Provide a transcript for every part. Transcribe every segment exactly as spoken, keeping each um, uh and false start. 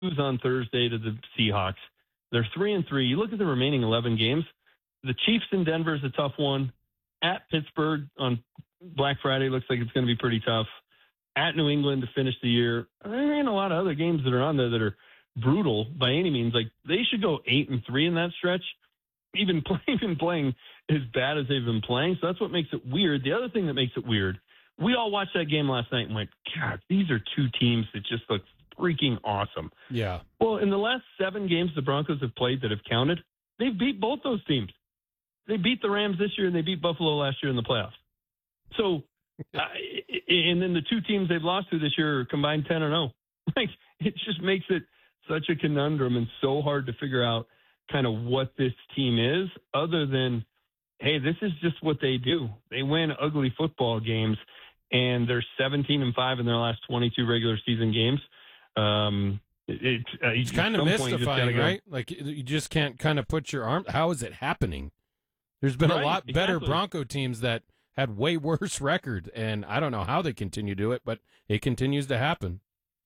lose on Thursday to the Seahawks. They're three and three. You look at the remaining eleven games. The Chiefs in Denver is a tough one. At Pittsburgh on Black Friday looks like it's going to be pretty tough. At New England to finish the year. There ain't a lot of other games that are on there that are brutal by any means. Like, they should go eight and three in that stretch, even play, even playing as bad as they've been playing. So that's what makes it weird. The other thing that makes it weird, we all watched that game last night and went, God, these are two teams that just look freaking awesome. Yeah. Well, in the last seven games the Broncos have played that have counted, they've beat both those teams. They beat the Rams this year and they beat Buffalo last year in the playoffs. So, uh, and then the two teams they've lost to this year are combined ten and oh. Like, it just makes it such a conundrum and so hard to figure out kind of what this team is, other than, hey, this is just what they do. They win ugly football games, and they're seventeen and five in their last twenty-two regular season games. Um, it, uh, it's kind of mystifying, go, right? Like, you just can't kind of put your arm. How is it happening? There's been right, a lot better exactly. Bronco teams that had way worse record, and I don't know how they continue to do it, but it continues to happen.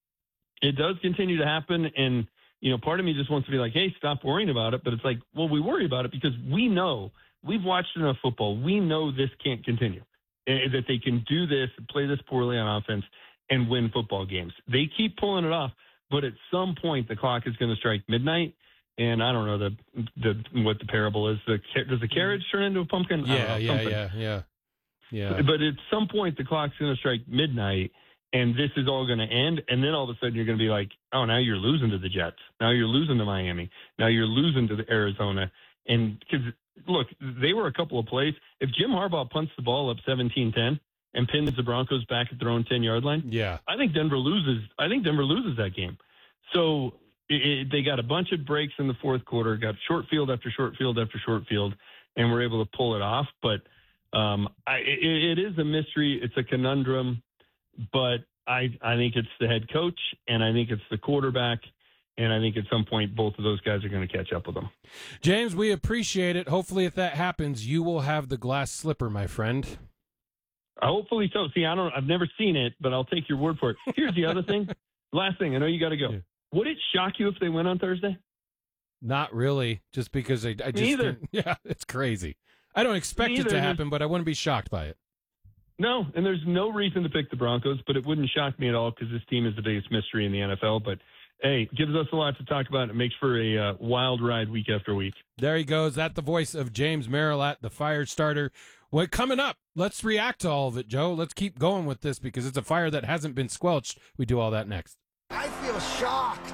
It does continue to happen, and you know, part of me just wants to be like, hey, stop worrying about it, but it's like, well, we worry about it because we know, we've watched enough football, we know this can't continue, and that they can do this, play this poorly on offense, and win football games. They keep pulling it off, but at some point the clock is going to strike midnight. And I don't know the the what the parable is. The, does the carriage turn into a pumpkin? Yeah, know, yeah, yeah, yeah, yeah. But at some point, the clock's going to strike midnight, and this is all going to end. And then all of a sudden, you're going to be like, oh, now you're losing to the Jets. Now you're losing to Miami. Now you're losing to the Arizona. And because, look, they were a couple of plays. If Jim Harbaugh punts the ball up seventeen ten and pins the Broncos back at their own ten-yard line, yeah, I think Denver loses. I think Denver loses that game. So It, it, they got a bunch of breaks in the fourth quarter, got short field after short field after short field, and were able to pull it off. But um, I, it, it is a mystery. It's a conundrum. But I, I think it's the head coach, and I think it's the quarterback, and I think at some point both of those guys are going to catch up with them. James, we appreciate it. Hopefully, if that happens, you will have the glass slipper, my friend. Hopefully so. See, I don't. I've never seen it, but I'll take your word for it. Here's the other thing. Last thing. I know you got to go. Yeah. Would it shock you if they win on Thursday? Not really, just because I, I just either. Yeah, it's crazy. I don't expect it to happen, but I wouldn't be shocked by it. No, and there's no reason to pick the Broncos, but it wouldn't shock me at all because this team is the biggest mystery in the N F L. But hey, it gives us a lot to talk about. It makes for a uh, wild ride week after week. There he goes. That's the voice of James Merilatt, the fire starter. What coming up? Let's react to all of it, Joe. Let's keep going with this because it's a fire that hasn't been squelched. We do all that next. I feel shocked.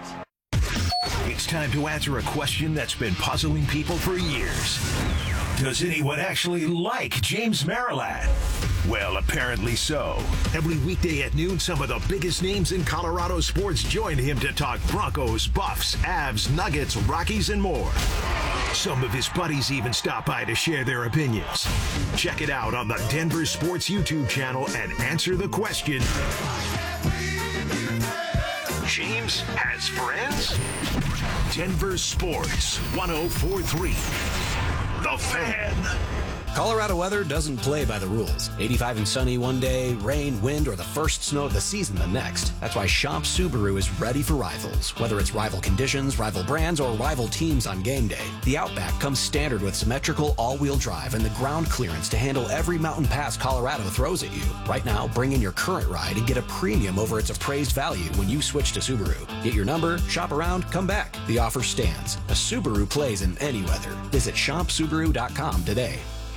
It's time to answer a question that's been puzzling people for years. Does anyone actually like James Merilatt? Well, apparently so. Every weekday at noon, some of the biggest names in Colorado sports join him to talk Broncos, Buffs, Avs, Nuggets, Rockies, and more. Some of his buddies even stop by to share their opinions. Check it out on the Denver Sports YouTube channel and answer the question, James has friends? Denver Sports, one oh four point three. The Fan. Colorado weather doesn't play by the rules. eighty-five and sunny one day, rain, wind, or the first snow of the season the next. That's why Shop Subaru is ready for rivals. Whether it's rival conditions, rival brands, or rival teams on game day, the Outback comes standard with symmetrical all-wheel drive and the ground clearance to handle every mountain pass Colorado throws at you. Right now, bring in your current ride and get a premium over its appraised value when you switch to Subaru. Get your number, shop around, come back. The offer stands. A Subaru plays in any weather. Visit shop subaru dot com today.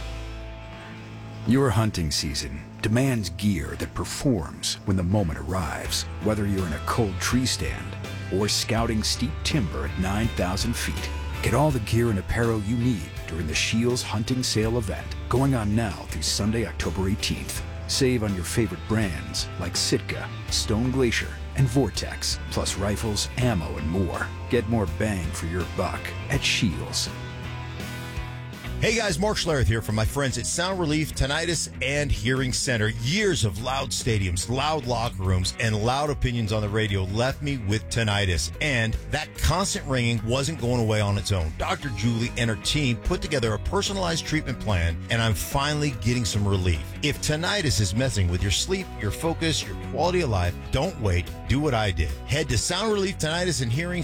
Your hunting season demands gear that performs when the moment arrives. Whether you're in a cold tree stand or scouting steep timber at nine thousand feet, get all the gear and apparel you need during the Scheels Hunting Sale event, going on now through Sunday, October eighteenth. Save on your favorite brands like Sitka, Stone Glacier, and Vortex, plus rifles, ammo, and more. Get more bang for your buck at Scheels. Hey guys, Mark Schlereth here from my friends at Sound Relief Tinnitus and Hearing Center. Years of loud stadiums, loud locker rooms, and loud opinions on the radio left me with tinnitus. And that constant ringing wasn't going away on its own. Doctor Julie and her team put together a personalized treatment plan, and I'm finally getting some relief. If tinnitus is messing with your sleep, your focus, your quality of life, don't wait. Do what I did. Head to Sound Relief Tinnitus and Hearing